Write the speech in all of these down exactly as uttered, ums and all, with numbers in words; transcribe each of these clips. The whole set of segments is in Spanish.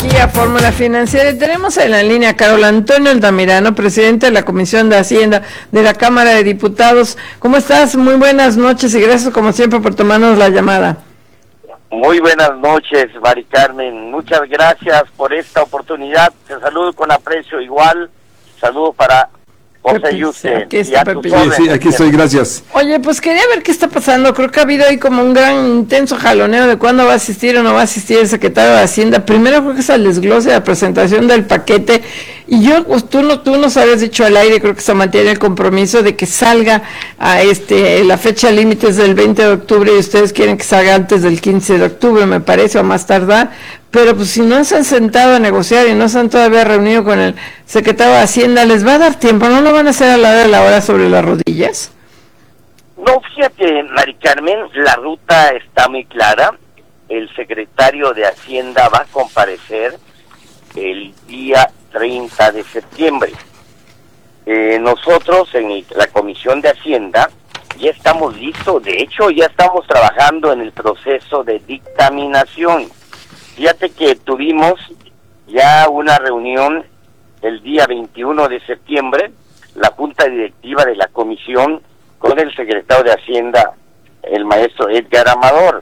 aquí a Fórmula Financiera y tenemos en la línea a Carol Antonio Altamirano, presidente de la Comisión de Hacienda de la Cámara de Diputados. ¿Cómo estás? Muy buenas noches y gracias como siempre por tomarnos la llamada. Muy buenas noches, Mari Carmen. Muchas gracias por esta oportunidad. Te saludo con aprecio igual. Saludo para José Yuste. Aquí está Pepe. Sí, sí, aquí estoy, gracias. Oye, pues quería ver qué está pasando. Creo que ha habido ahí como un gran intenso jaloneo de cuándo va a asistir o no va a asistir el secretario de Hacienda. Primero creo que es el desglose de la presentación del paquete. Y yo, pues, tú, no, tú nos habías dicho al aire, creo que se mantiene el compromiso de que salga a este la fecha límite es del veinte de octubre y ustedes quieren que salga antes del quince de octubre, me parece, o más tardar. Pero pues si no se han sentado a negociar y no se han todavía reunido con el secretario de Hacienda, ¿les va a dar tiempo? ¿No lo van a hacer a la hora de la hora sobre las rodillas? No, fíjate, Mari Carmen, la ruta está muy clara. El secretario de Hacienda va a comparecer el día treinta de septiembre. Eh, nosotros en el, la Comisión de Hacienda ya estamos listos. De hecho, ya estamos trabajando en el proceso de dictaminación. Fíjate que tuvimos ya una reunión el día veintiuno de septiembre, la junta directiva de la comisión con el secretario de Hacienda, el maestro Edgar Amador.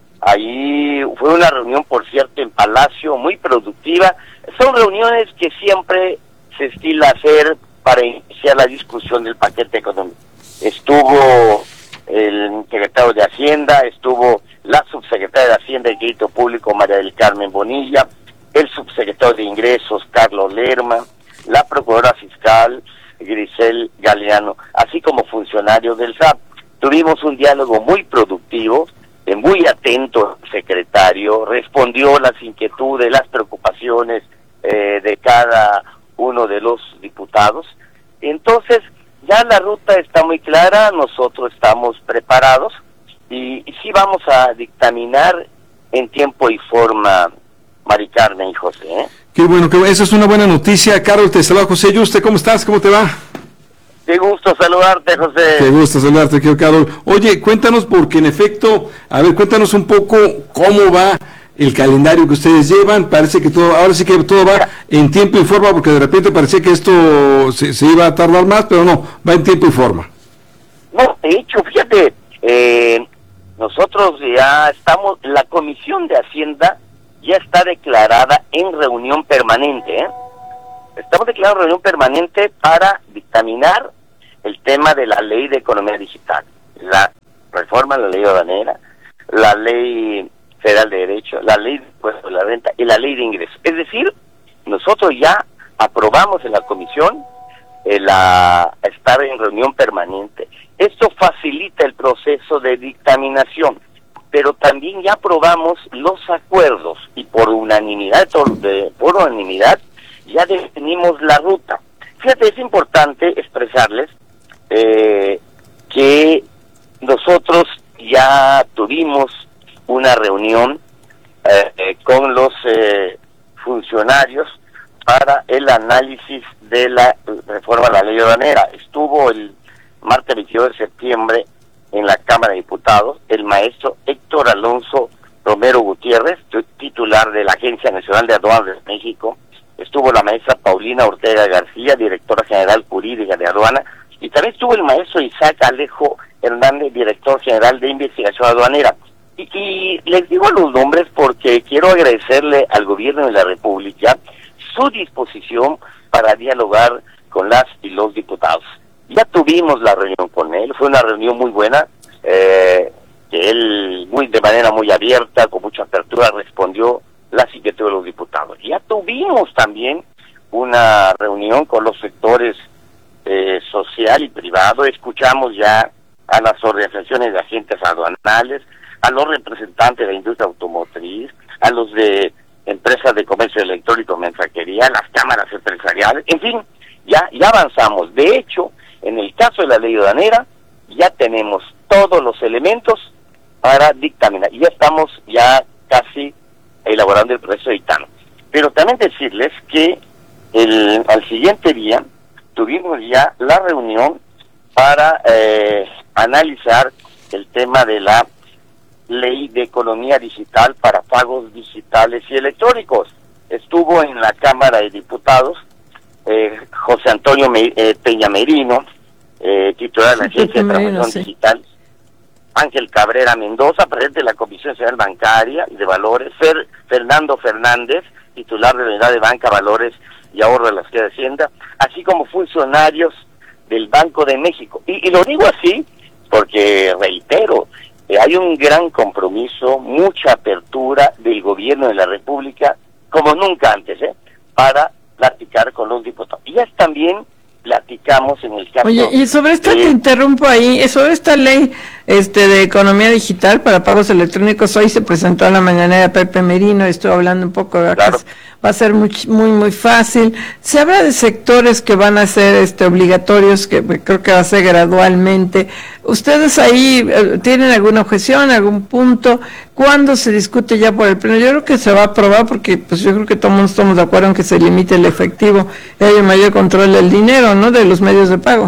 Ahí fue una reunión, por cierto, en Palacio, muy productiva. Son reuniones que siempre se estila hacer para iniciar la discusión del paquete económico. Estuvo el secretario de Hacienda, estuvo la subsecretaria de Hacienda y Crédito Público, María del Carmen Bonilla, el subsecretario de Ingresos, Carlos Lerma, la procuradora fiscal, Grisel Galeano, así como funcionarios del S A P. Tuvimos un diálogo muy productivo, eh, muy atento el secretario, respondió las inquietudes, las preocupaciones eh, de cada uno de los diputados. Entonces, ya la ruta está muy clara, nosotros estamos preparados y, y sí vamos a dictaminar en tiempo y forma, Mari Carmen y José. ¿eh? Qué bueno, que eso es una buena noticia. Carol, te saluda José Yuste, ¿cómo estás? ¿Cómo te va? Qué gusto saludarte, José. Qué gusto saludarte, querido Carol. Oye, cuéntanos, porque en efecto, a ver, cuéntanos un poco cómo va el calendario que ustedes llevan. Parece que todo, ahora sí que todo va en tiempo y forma, porque de repente parecía que esto se, se iba a tardar más, pero no, va en tiempo y forma. No, de hecho, fíjate, eh, nosotros ya estamos, la Comisión de Hacienda ya está declarada en reunión permanente, ¿eh? Estamos declarados en reunión permanente para dictaminar el tema de la ley de economía digital, la reforma de la ley aduanera, la ley federal de derecho, la ley de impuesto de la renta y la ley de ingresos. Es decir, nosotros ya aprobamos en la comisión eh, la estar en reunión permanente. Esto facilita el proceso de dictaminación, pero también ya aprobamos los acuerdos y por unanimidad, de, por unanimidad, ya definimos la ruta. Fíjate, es importante expresarles eh, que nosotros ya tuvimos una reunión eh, eh, con los eh, funcionarios para el análisis de la reforma de la ley aduanera. Estuvo el martes veintidós de septiembre en la Cámara de Diputados el maestro Héctor Alonso Romero Gutiérrez, titular de la Agencia Nacional de Aduanas de México. Estuvo la maestra Paulina Ortega García, directora general jurídica de aduana, y también estuvo el maestro Isaac Alejo Hernández, director general de investigación aduanera. Y, y les digo los nombres porque quiero agradecerle al gobierno de la República su disposición para dialogar con las y los diputados. Ya tuvimos la reunión con él, fue una reunión muy buena, eh, que él muy de manera muy abierta, con mucha apertura, respondió las inquietudes de los diputados. Ya tuvimos también una reunión con los sectores eh, social y privado, escuchamos ya a las organizaciones de agentes aduanales, a los representantes de la industria automotriz, a los de empresas de comercio electrónico, mensajería, las cámaras empresariales, en fin, ya, ya avanzamos. De hecho, en el caso de la ley aduanera, ya tenemos todos los elementos para dictaminar, y ya estamos ya casi elaborando el proceso de dictamen. Pero también decirles que el, al siguiente día tuvimos ya la reunión para eh, analizar el tema de la ley de economía digital para pagos digitales y electrónicos. estuvo en la Cámara de Diputados eh, José Antonio Me, eh, Peña Merino, eh, titular de la Agencia de Transformación sí. Digital, Ángel Cabrera Mendoza, presidente de la Comisión Nacional Bancaria y de Valores, Fer, Fernando Fernández, titular de la Unidad de Banca, Valores y Ahorro de la Secretaría de Hacienda, así como funcionarios del Banco de México. Y, y lo digo así porque, reitero, eh, hay un gran compromiso, mucha apertura del gobierno de la República, como nunca antes, ¿eh? para platicar con los diputados. Y ya también platicamos en el caso... Oye, y sobre esta, de... te interrumpo ahí, sobre esta ley este de economía digital para pagos electrónicos, hoy se presentó en la mañanera Pepe Merino, estuve hablando un poco de claro. que va a ser muy, muy, muy fácil. Se habla de sectores que van a ser este obligatorios, que creo que va a ser gradualmente. ¿Ustedes ahí eh, tienen alguna objeción, algún punto? ¿Cuándo se discute ya por el pleno? Yo creo que se va a aprobar porque pues yo creo que todos estamos de acuerdo en que se limite el efectivo y haya mayor control del dinero, ¿no? De los medios de pago.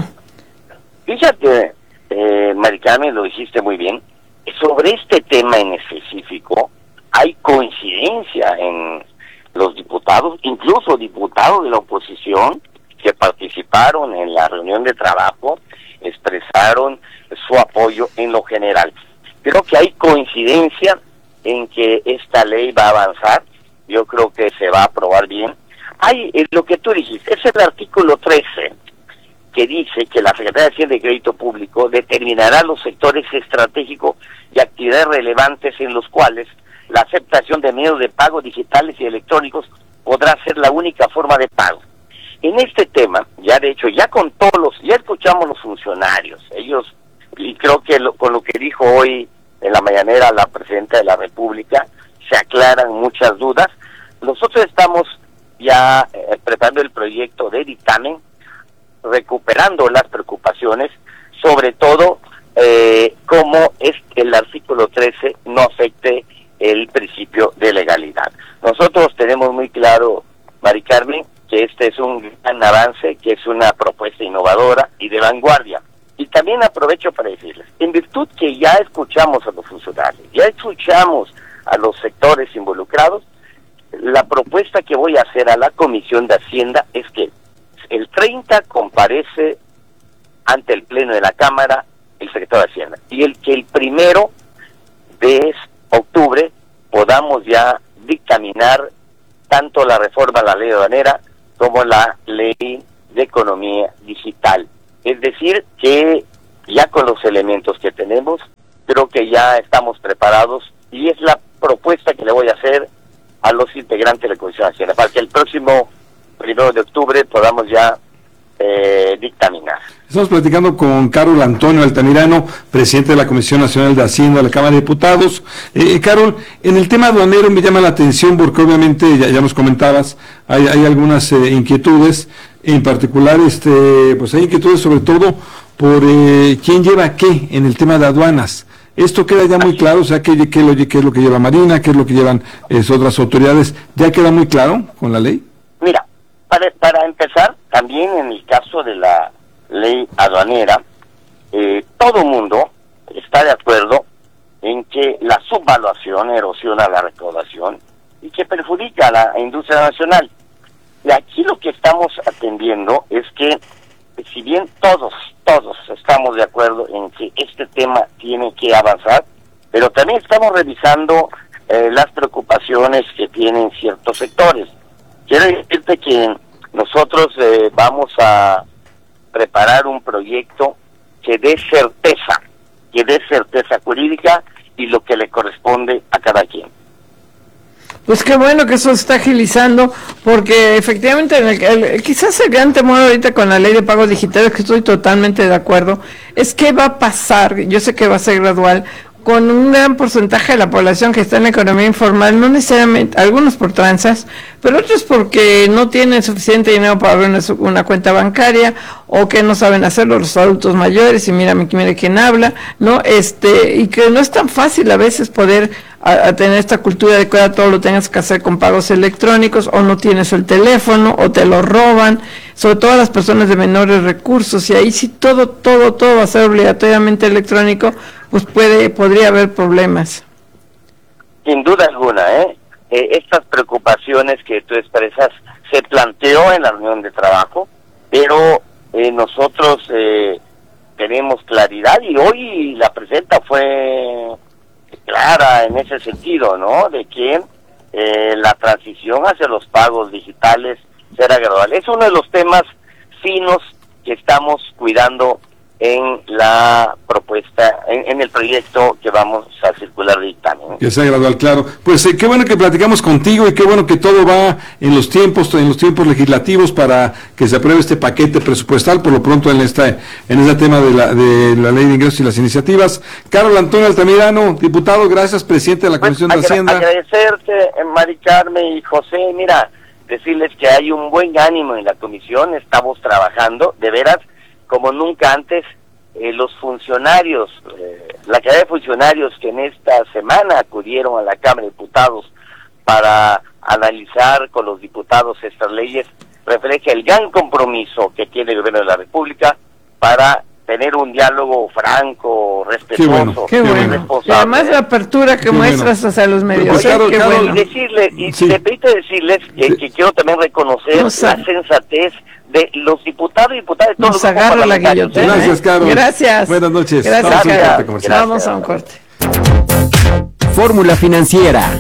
Fíjate, eh, Mari Carmen, lo dijiste muy bien, sobre este tema en específico hay coincidencia en los diputados, incluso diputados de la oposición que participaron en la reunión de trabajo, expresaron su apoyo en lo general. Creo que hay coincidencia en que esta ley va a avanzar, yo creo que se va a aprobar bien. Hay eh, lo que tú dijiste, es el artículo trece, que dice que la Secretaría de Hacienda y Crédito Público determinará los sectores estratégicos y actividades relevantes en los cuales la aceptación de medios de pago digitales y electrónicos podrá ser la única forma de pago. En este tema, ya de hecho, ya con todos los, ya escuchamos los funcionarios, ellos, y creo que lo, con lo que dijo hoy en la mañanera la Presidenta de la República, se aclaran muchas dudas. Nosotros estamos ya eh, preparando el proyecto de dictamen, recuperando las preocupaciones, sobre todo eh, cómo es que el artículo trece no afecte el principio de legalidad. Nosotros tenemos muy claro, Mari Carmen, que este es un gran avance, que es una propuesta innovadora y de vanguardia. Y también aprovecho para decirles, en virtud que ya escuchamos a los funcionarios, ya escuchamos a los sectores involucrados, la propuesta que voy a hacer a la Comisión de Hacienda es que el treinta comparece ante el Pleno de la Cámara el secretario de Hacienda, y el que el primero de octubre podamos ya dictaminar tanto la reforma a la ley aduanera como la ley de economía digital. Es decir, que ya con los elementos que tenemos, creo que ya estamos preparados, y es la propuesta que le voy a hacer a los integrantes de la Comisión de Hacienda, para que el próximo primero de octubre podamos ya eh, dictaminar. Estamos platicando con Carol Antonio Altamirano, presidente de la Comisión Nacional de Hacienda de la Cámara de Diputados. Eh, Carol, en el tema aduanero me llama la atención porque obviamente, ya, ya nos comentabas, hay, hay algunas eh, inquietudes, en particular, este, pues hay inquietudes sobre todo por eh, quién lleva qué en el tema de aduanas. Esto queda ya muy claro, o sea, qué, qué, lo, qué es lo que lleva Marina, qué es lo que llevan eh, otras autoridades, ¿ya queda muy claro con la ley? Mira, para, para empezar, también en el caso de la ley aduanera, eh, todo mundo está de acuerdo en que la subvaluación erosiona la recaudación y que perjudica a la industria nacional. Y aquí lo que estamos atendiendo es que, si bien todos, todos estamos de acuerdo en que este tema tiene que avanzar, pero también estamos revisando eh, las preocupaciones que tienen ciertos sectores. Quiero decirte que nosotros eh, vamos a preparar un proyecto que dé certeza, que dé certeza jurídica y lo que le corresponde a cada quien. Pues qué bueno que eso se está agilizando, porque efectivamente en el, el, quizás el gran temor ahorita con la ley de pagos digitales, que estoy totalmente de acuerdo, es qué va a pasar, yo sé que va a ser gradual, con un gran porcentaje de la población que está en la economía informal, no necesariamente, algunos por tranzas, pero otros porque no tienen suficiente dinero para abrir una, una cuenta bancaria, o que no saben hacerlo los adultos mayores, y mira, mira quién habla, ¿no? Este, y que no es tan fácil a veces poder a, a tener esta cultura de que ahora todo lo tengas que hacer con pagos electrónicos, o no tienes el teléfono, o te lo roban, sobre todo a las personas de menores recursos, y ahí sí todo, todo, todo va a ser obligatoriamente electrónico, pues puede, podría haber problemas. Sin duda alguna, ¿eh? eh, estas preocupaciones que tú expresas se planteó en la reunión de trabajo, pero eh, nosotros eh, tenemos claridad y hoy la presidenta fue clara en ese sentido, ¿no? De que eh, la transición hacia los pagos digitales será gradual. Es uno de los temas finos que estamos cuidando en la propuesta, en, en el proyecto que vamos a circular de dictamen. Que sea gradual, claro. Pues eh, qué bueno que platicamos contigo y qué bueno que todo va en los tiempos, en los tiempos legislativos para que se apruebe este paquete presupuestal, por lo pronto en esta, en este tema de la, de la ley de ingresos y las iniciativas. Carlos Antonio Altamirano, diputado, gracias, presidente de la Comisión pues, de Hacienda. Agradecerte, Mari Carmen y José, mira, decirles que hay un buen ánimo en la comisión, estamos trabajando, de veras, como nunca antes, eh, los funcionarios, eh, la cantidad de funcionarios que en esta semana acudieron a la Cámara de Diputados para analizar con los diputados estas leyes, refleja el gran compromiso que tiene el gobierno de la República para tener un diálogo franco, respetuoso, qué bueno, qué bueno. responsable. Y además la apertura que qué muestras bueno. hacia los medios. Pues, claro, qué claro. bueno. Y decirle, y Sí. te permito decirles que, Sí. que quiero también reconocer No sabe. la sensatez de los diputados y diputadas de todos Nos los grupos agarra la parlamentarios, guillotina. ¿eh? Gracias, Carlos. Gracias. Buenas noches. Gracias, Vamos a un Carlos. corte comercial. Vamos a un corte. Fórmula Financiera.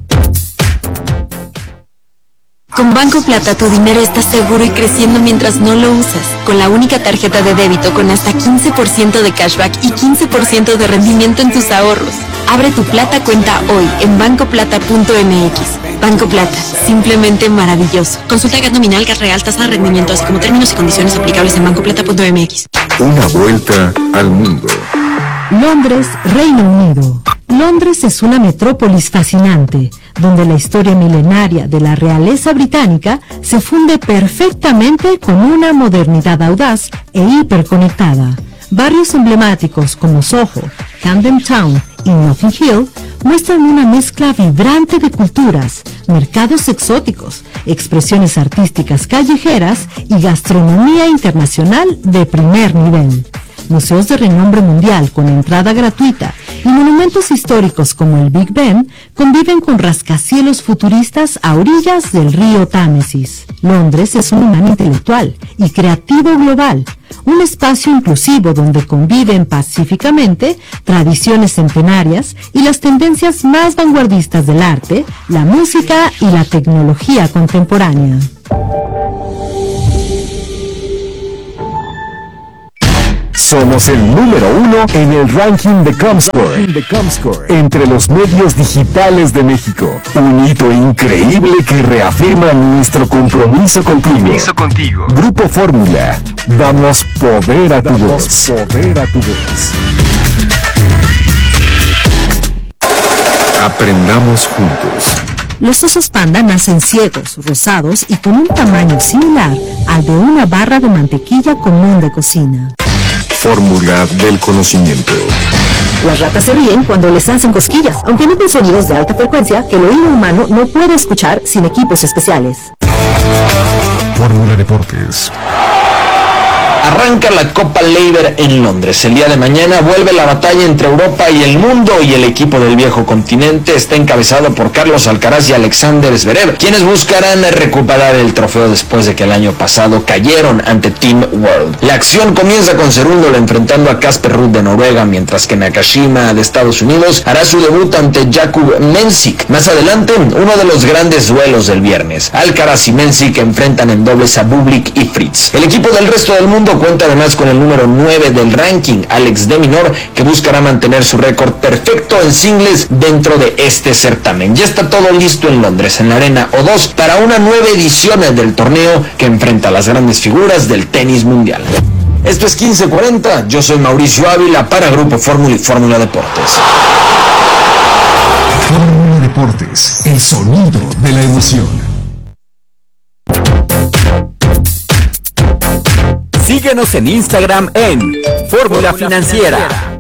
Con Banco Plata tu dinero está seguro y creciendo mientras no lo usas. Con la única tarjeta de débito con hasta quince por ciento de cashback y quince por ciento de rendimiento en tus ahorros. Abre tu Plata cuenta hoy en banco plata punto m x. Banco Plata, simplemente maravilloso. Consulta gas nominal, gas real, tasa de rendimiento, así como términos y condiciones aplicables en banco plata punto m x. Una vuelta al mundo. Londres, Reino Unido. Londres es una metrópolis fascinante, donde la historia milenaria de la realeza británica se funde perfectamente con una modernidad audaz e hiperconectada. Barrios emblemáticos como Soho, Camden Town y Notting Hill muestran una mezcla vibrante de culturas, mercados exóticos, expresiones artísticas callejeras y gastronomía internacional de primer nivel. Museos de renombre mundial con entrada gratuita y monumentos históricos como el Big Ben conviven con rascacielos futuristas a orillas del río Támesis. Londres es un imán intelectual y creativo global, un espacio inclusivo donde conviven pacíficamente tradiciones centenarias y las tendencias más vanguardistas del arte, la música y la tecnología contemporánea. Somos el número uno en el ranking de Comscore, de Comscore entre los medios digitales de México. Un hito increíble que reafirma nuestro compromiso contigo. contigo. Grupo Fórmula, damos poder a tu voz. Poder a tu voz. Aprendamos juntos. Los osos panda nacen ciegos, rosados y con un tamaño similar al de una barra de mantequilla común de cocina. Fórmula del conocimiento. Las ratas se ríen cuando les hacen cosquillas, aunque emiten sonidos de alta frecuencia que el oído humano no puede escuchar sin equipos especiales. Fórmula Deportes. Arranca la Copa Laver en Londres. El día de mañana vuelve la batalla entre Europa y el mundo y el equipo del viejo continente está encabezado por Carlos Alcaraz y Alexander Zverev, quienes buscarán recuperar el trofeo después de que el año pasado cayeron ante Team World. La acción comienza con Cerúndolo enfrentando a Casper Ruud de Noruega, mientras que Nakashima de Estados Unidos hará su debut ante Jakub Mensik. Más adelante, uno de los grandes duelos del viernes. Alcaraz y Mensik enfrentan en dobles a Bublik y Fritz. El equipo del resto del mundo cuenta además con el número nueve del ranking, Alex de Minaur, que buscará mantener su récord perfecto en singles dentro de este certamen. Ya está todo listo en Londres, en la Arena O dos, para una nueva edición del torneo que enfrenta a las grandes figuras del tenis mundial. Esto es quince cuarenta, yo soy Mauricio Ávila para Grupo Fórmula y Fórmula Deportes. Fórmula Deportes, el sonido de la emoción. Síguenos en Instagram en Fórmula Financiera.